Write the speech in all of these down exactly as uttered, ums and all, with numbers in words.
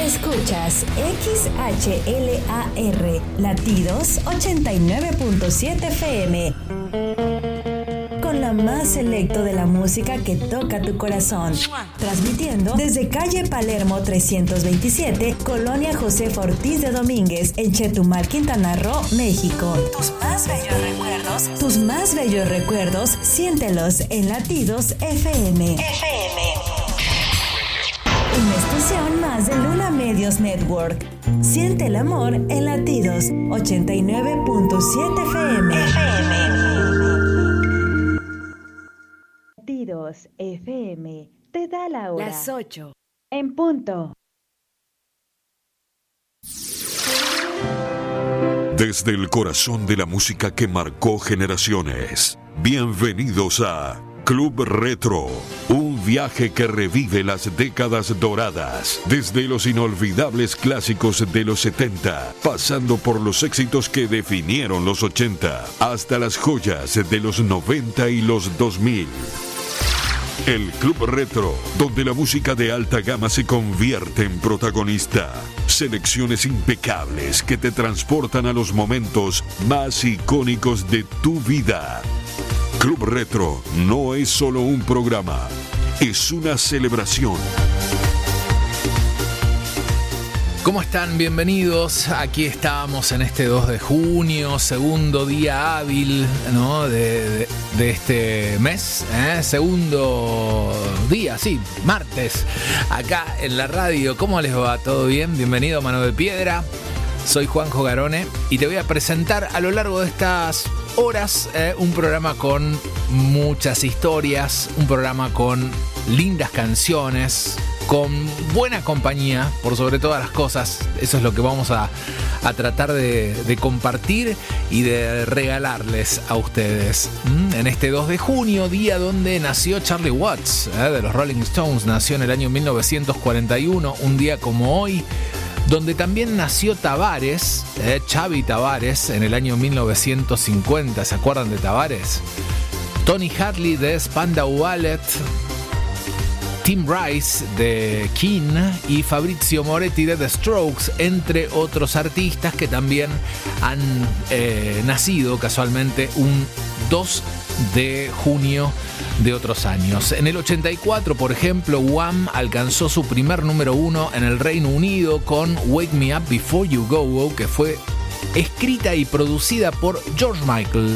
Escuchas X H L A R, Latidos ochenta y nueve punto siete F M. Con la más selecto de la música que toca tu corazón. Transmitiendo desde calle Palermo trescientos veintisiete, Colonia Josefa Ortiz de Domínguez, en Chetumal, Quintana Roo, México. Tus más bellos recuerdos, tus más bellos recuerdos, siéntelos en Latidos F M. F M. Una estación más de Luna Medios Network. Siente el amor en Latidos ochenta y nueve punto siete F M. F M. Latidos F M te da la hora. Las ocho. En punto. Desde el corazón de la música que marcó generaciones, bienvenidos a Club Retro, un viaje que revive las décadas doradas, desde los inolvidables clásicos de los setenta, pasando por los éxitos que definieron los ochenta, hasta las joyas de los noventa y los dos mil. El Club Retro, donde la música de alta gama se convierte en protagonista. Selecciones impecables que te transportan a los momentos más icónicos de tu vida. Club Retro no es solo un programa, es una celebración. ¿Cómo están? Bienvenidos. Aquí estamos en este dos de junio, segundo día hábil, ¿no? de, de, de este mes, ¿eh? Segundo día, sí, martes, acá en la radio. ¿Cómo les va? ¿Todo bien? Bienvenido a Mano de Piedra. Soy Juanjo Garone y te voy a presentar a lo largo de estas horas eh, un programa con muchas historias, un programa con lindas canciones, con buena compañía, por sobre todas las cosas. Eso es lo que vamos a, a tratar de, de compartir y de regalarles a ustedes. ¿Mm? En este dos de junio, día donde nació Charlie Watts, ¿eh? de los Rolling Stones, nació en el año mil novecientos cuarenta y uno, un día como hoy, donde también nació Tavares, eh, Xavi Tavares, en el año mil novecientos cincuenta. ¿Se acuerdan de Tavares? Tony Hadley de Spandau Ballet, Tim Rice de King y Fabrizio Moretti de The Strokes, entre otros artistas que también han eh, nacido casualmente un dos de junio de otros años. En el ochenta y cuatro, por ejemplo, Wham alcanzó su primer número uno en el Reino Unido con Wake Me Up Before You Go, que fue escrita y producida por George Michael.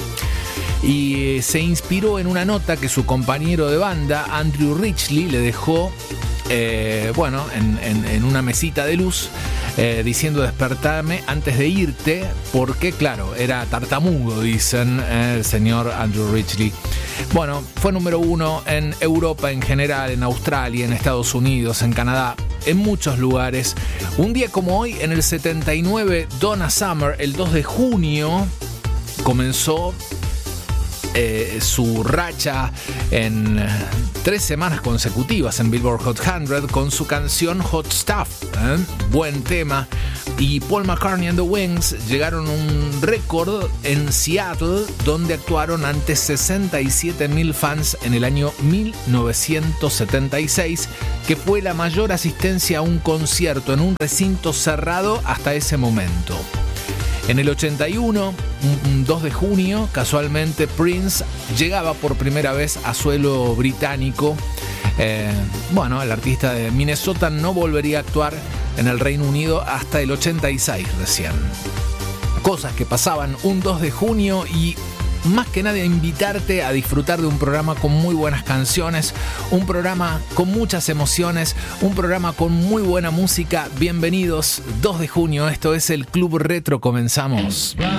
Y se inspiró en una nota que su compañero de banda, Andrew Ridgeley, le dejó eh, bueno, en, en, en una mesita de luz, eh, diciendo: despertame antes de irte, porque claro, era tartamudo, dicen, eh, el señor Andrew Ridgeley. Bueno, fue número uno en Europa en general, en Australia, en Estados Unidos, en Canadá, en muchos lugares. Un día como hoy, en el setenta y nueve, Donna Summer, el dos de junio, comenzó Eh, su racha en eh, tres semanas consecutivas en Billboard Hot cien con su canción Hot Stuff, ¿eh? Buen tema. Y Paul McCartney and the Wings llegaron a un récord en Seattle, donde actuaron ante sesenta y siete mil fans en el año mil novecientos setenta y seis, que fue la mayor asistencia a un concierto en un recinto cerrado hasta ese momento. En el ochenta y uno, un dos de junio, casualmente Prince llegaba por primera vez a suelo británico. Eh, bueno, el artista de Minnesota no volvería a actuar en el Reino Unido hasta el ochenta y seis recién. Cosas que pasaban un dos de junio y más que nada invitarte a disfrutar de un programa con muy buenas canciones, un programa con muchas emociones, un programa con muy buena música. Bienvenidos, dos de junio, esto es el Club Retro, comenzamos.